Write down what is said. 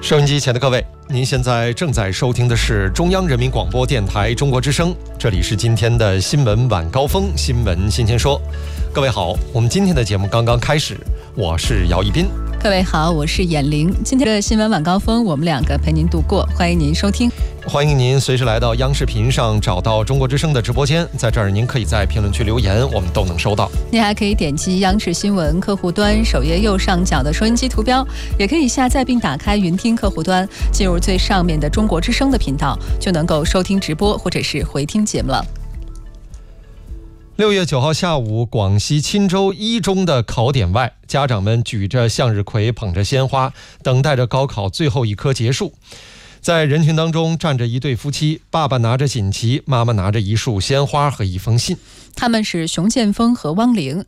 收音机前的各位，您现在正在收听的是中央人民广播电台中国之声，这里是今天的新闻晚高峰，新闻新鲜说。各位好，我们今天的节目刚刚开始，我是姚一斌。 各位好，我是闫玲。今天的新闻晚高峰，我们两个陪您度过，欢迎您收听。 欢迎您随时来到央视频上找到中国之声的直播间，在这儿您可以在评论区留言，我们都能收到。 您还可以点击央视新闻客户端首页右上角的收音机图标，也可以下载并打开云听客户端，进入最上面的中国之声的频道，就能够收听直播或者是回听节目了。 6月9号下午，广西钦州一中的考点外，家长们举着向日葵，捧着鲜花，等待着高考最后一科结束。在人群当中站着一对夫妻，爸爸拿着锦旗，妈妈拿着一束鲜花和一封信。 他们是熊建峰和汪玲，